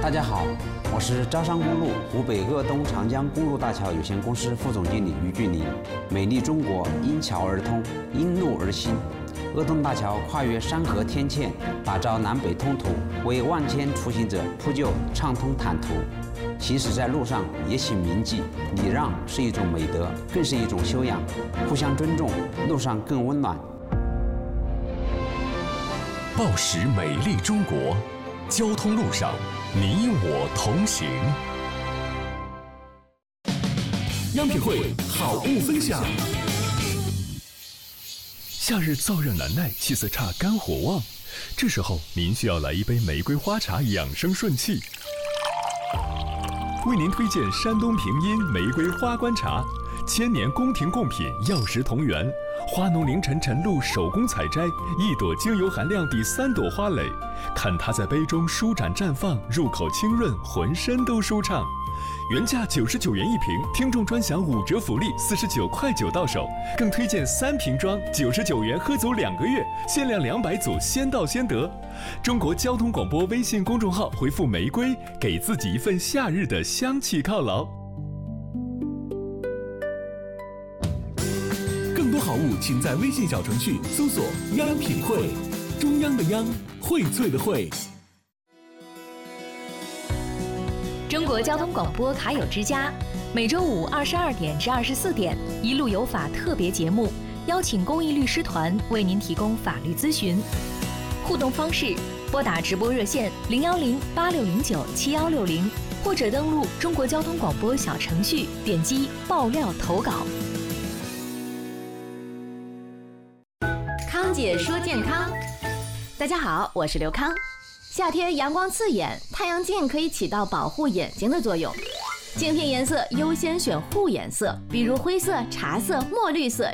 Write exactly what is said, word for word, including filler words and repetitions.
大家好，我是招商公路湖北鄂东长江公路大桥有限公司副总经理于俊林。美丽中国因桥而通，因路而兴。鄂东大桥跨越山河天堑，打造南北通途，为万千出行者铺就畅通坦途。行驶在路上也请铭记，礼让是一种美德，更是一种修养。互相尊重，路上更温暖。 报时美丽中国，交通路上你我同行。 央品汇好物分享。 夏日燥热难耐，气色差，肝火旺，这时候您需要来一杯玫瑰花茶，养生顺气。为您推荐山东平阴玫瑰花冠茶，千年宫廷贡品，药食同源。花农凌晨晨露手工采摘，一朵精油含量比三朵花蕾。看它在杯中舒展绽放，入口清润，浑身都舒畅。原价九十九元一瓶，听众专享五折福利，四十九块九到手。更推荐三瓶装，九十九元喝足两个月，限量两百组，先到先得。中国交通广播微信公众号回复玫瑰，给自己一份夏日的香气犒劳。 更多好物，请在微信小程序搜索“央品汇”，中央的央，荟萃的荟。 中国交通广播卡友之家，每周五二十二点至二十四点，一路有法特别节目，邀请公益律师团为您提供法律咨询。互动方式：拨打直播热线零幺零八六零九七幺六零，或者登录中国交通广播小程序，点击爆料投稿。 康姐说健康，大家好，我是刘康。夏天阳光刺眼，太阳镜可以起到保护眼睛的作用。镜片颜色优先选护颜色，比如灰色、茶色、墨绿色